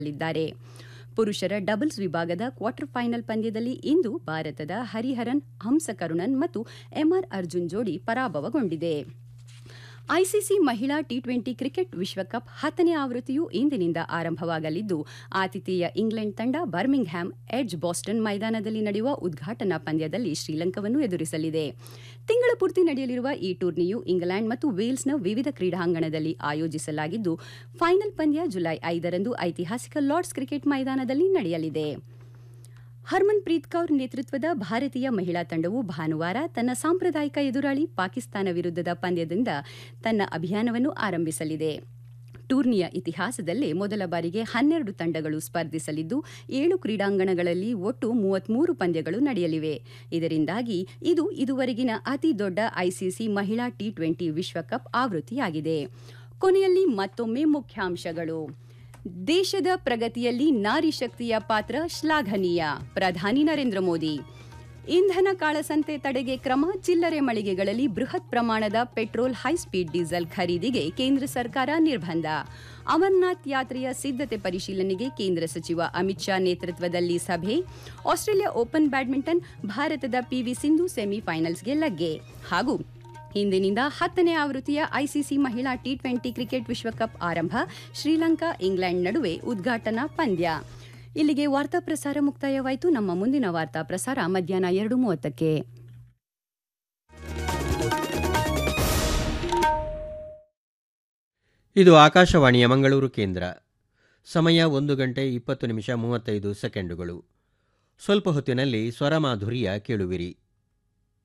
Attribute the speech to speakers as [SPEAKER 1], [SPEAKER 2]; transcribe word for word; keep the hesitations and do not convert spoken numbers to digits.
[SPEAKER 1] ಲಿದ್ದಾರೆ. ಪುರುಷರ ಡಬಲ್ಸ್ ವಿಭಾಗದ quarter final ಪಂದ್ಯದಲ್ಲಿ ಇಂದು ಭಾರತದ ಹರಿಹರನ್ ಹಂಸಕರುಣನ್ ಮತ್ತು ಎಂಆರ್ ಅರ್ಜುನ್ ಜೋಡಿ ಪರಾಭವಗೊಂಡಿದೆ. ಐಸಿಸಿ ಮಹಿಳಾ ಟಿ ಟ್ವೆಂಟಿ ಕ್ರಿಕೆಟ್ ವಿಶ್ವಕಪ್ ಹತ್ತನೇ ಆವೃತ್ತಿಯು ಇಂದಿನಿಂದ ಆರಂಭವಾಗಲಿದ್ದು, ಆತಿಥೇಯ ಇಂಗ್ಲೆಂಡ್ ತಂಡ ಬರ್ಮಿಂಗ್ಹ್ಯಾಮ್ ಎಡ್ಜ್ ಬಾಸ್ಟನ್ ಮೈದಾನದಲ್ಲಿ ನಡೆಯುವ ಉದ್ಘಾಟನಾ ಪಂದ್ಯದಲ್ಲಿ ಶ್ರೀಲಂಕಾವನ್ನು ಎದುರಿಸಲಿದೆ. ತಿಂಗಳ ಪೂರ್ತಿ ನಡೆಯಲಿರುವ ಈ ಟೂರ್ನಿಯು ಇಂಗ್ಲೆಂಡ್ ಮತ್ತು ವೇಲ್ಸ್ನ ವಿವಿಧ ಕ್ರೀಡಾಂಗಣದಲ್ಲಿ ಆಯೋಜಿಸಲಾಗಿದ್ದು, ಫೈನಲ್ ಪಂದ್ಯ ಜುಲೈ ಐದರಂದು ಐತಿಹಾಸಿಕ ಲಾರ್ಡ್ಸ್ ಕ್ರಿಕೆಟ್ ಮೈದಾನದಲ್ಲಿ ನಡೆಯಲಿದೆ. ಹರ್ಮನ್ ಪ್ರೀತ್ ಕೌರ್ ನೇತೃತ್ವದ ಭಾರತೀಯ ಮಹಿಳಾ ತಂಡವು ಭಾನುವಾರ ತನ್ನ ಸಾಂಪ್ರದಾಯಿಕ ಎದುರಾಳಿ ಪಾಕಿಸ್ತಾನ ವಿರುದ್ಧದ ಪಂದ್ಯದಿಂದ ತನ್ನ ಅಭಿಯಾನವನ್ನು ಆರಂಭಿಸಲಿದೆ. ಟೂರ್ನಿಯ ಇತಿಹಾಸದಲ್ಲೇ ಮೊದಲ ಬಾರಿಗೆ ಹನ್ನೆರಡು ತಂಡಗಳು ಸ್ಪರ್ಧಿಸಲಿದ್ದು, ಏಳು ಕ್ರೀಡಾಂಗಣಗಳಲ್ಲಿ ಒಟ್ಟು ಮೂವತ್ಮೂರು ಪಂದ್ಯಗಳು ನಡೆಯಲಿವೆ. ಇದರಿಂದಾಗಿ ಇದು ಇದುವರೆಗಿನ ಅತಿ ದೊಡ್ಡ ಐಸಿಸಿ ಮಹಿಳಾ ಟಿ ಟ್ವೆಂಟಿ ವಿಶ್ವಕಪ್ ಆವೃತ್ತಿಯಾಗಿದೆ. ಕೊನೆಯಲ್ಲಿ ಮತ್ತೊಮ್ಮೆ ಮುಖ್ಯಾಂಶಗಳು. ದೇಶದ ಪ್ರಗತಿಯಲ್ಲಿ ನಾರಿ ಶಕ್ತಿಯ ಪಾತ್ರ ಶ್ಲಾಘನೀಯ. ಪ್ರಧಾನಿ ನರೇಂದ್ರ ಮೋದಿ. ಇಂಧನ ಕಾಳಸಂತೆ ತಡೆಗೆ ಕ್ರಮ. ಚಿಲ್ಲರೆ ಮಳಿಗೆಗಳಲ್ಲಿ ಬೃಹತ್ ಪ್ರಮಾಣದ ಪೆಟ್ರೋಲ್, ಹೈಸ್ಪೀಡ್ ಡೀಸೆಲ್ ಖರೀದಿಗೆ ಕೇಂದ್ರ ಸರ್ಕಾರ ನಿರ್ಬಂಧ. ಅಮರನಾಥ್ ಯಾತ್ರೆಯ ಸಿದ್ಧತೆ ಪರಿಶೀಲನೆಗೆ ಕೇಂದ್ರ ಸಚಿವ ಅಮಿತ್ ಶಾ ನೇತೃತ್ವದಲ್ಲಿ ಸಭೆ. ಆಸ್ಟ್ರೇಲಿಯಾ ಓಪನ್ ಬ್ಯಾಡ್ಮಿಂಟನ್, ಭಾರತದ ಪಿವಿ ಸಿಂಧು ಸೆಮಿಫೈನಲ್ಸ್ಗೆ ಲಗ್ಗೆ. ಹಾಗೂ ಇಂದಿನಿಂದ ಹತ್ತನೇ ಆವೃತ್ತಿಯ ಐಸಿಸಿ ಮಹಿಳಾ ಟಿ ಟ್ವೆಂಟಿ ಕ್ರಿಕೆಟ್ ವಿಶ್ವಕಪ್ ಆರಂಭ. ಶ್ರೀಲಂಕಾ ಇಂಗ್ಲೆಂಡ್ ನಡುವೆ ಉದ್ಘಾಟನಾ ಪಂದ್ಯ. ಇಲ್ಲಿಗೆ ವಾರ್ತಾ ಪ್ರಸಾರ ಮುಕ್ತಾಯವಾಯಿತು. ನಮ್ಮ ಮುಂದಿನ ವಾರ್ತಾ ಪ್ರಸಾರ ಮಧ್ಯಾಹ್ನ ಎರಡು ಮೂವತ್ತಕ್ಕೆ.
[SPEAKER 2] ಇದು ಆಕಾಶವಾಣಿಯ ಮಂಗಳೂರು ಕೇಂದ್ರ. ಸಮಯ ಒಂದು ಗಂಟೆ ಇಪ್ಪತ್ತು ನಿಮಿಷ ಮೂವತ್ತೈದು ಸೆಕೆಂಡುಗಳು. ಸ್ವಲ್ಪ ಹೊತ್ತಿನಲ್ಲಿ ಸ್ವರಮಾಧುರ್ಯ ಕೇಳುವಿರಿ.